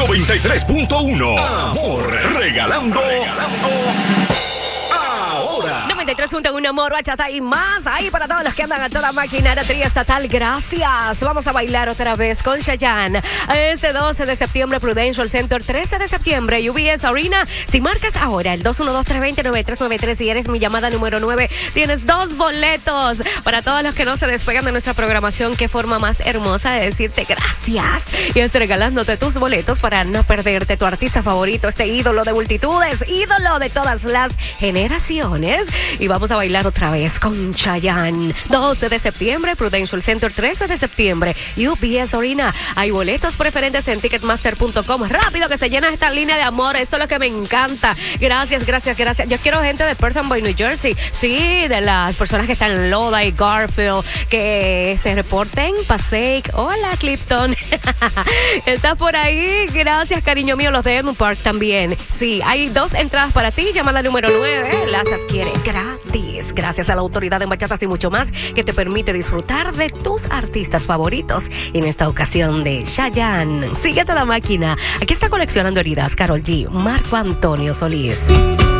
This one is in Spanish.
93.1. Amor, regalando. Ahora. 93.1 Amor, bachata y más. Ahí para todos los que andan a toda máquina de triestatal. Gracias. Vamos a bailar otra vez con Chayanne. Este 12 de septiembre, Prudential Center. 13 de septiembre, UBS Arena. Si marcas ahora el 212-320-9393 y eres mi llamada número 9, tienes 2 boletos para todos los que no se despegan de nuestra programación. Qué forma más hermosa de decirte gracias y es regalándote tus boletos para no perderte tu artista favorito, este ídolo de multitudes, ídolo de todas las generaciones. Y vamos a bailar otra vez con Chayanne. 12 de septiembre, Prudential Center. 13 de septiembre, UBS Arena. Hay boletos preferentes en Ticketmaster.com. Rápido que se llena esta línea de amor. Esto es lo que me encanta. Gracias. Yo quiero gente de Person Boy, New Jersey. Sí, de las personas que están en Loda y Garfield, que se reporten. Passaic. Hola, Clifton. ¿Estás por ahí? Gracias, cariño mío. Los de Emu Park también. Sí, hay 2 entradas para ti. Llamada número 9. Las adquiere gratis. Gracias a la autoridad de bachatas y mucho más que te permite disfrutar de tus artistas favoritos. En esta ocasión de Chayanne. Síguete la máquina. Aquí está coleccionando heridas Karol G, Marco Antonio Solís.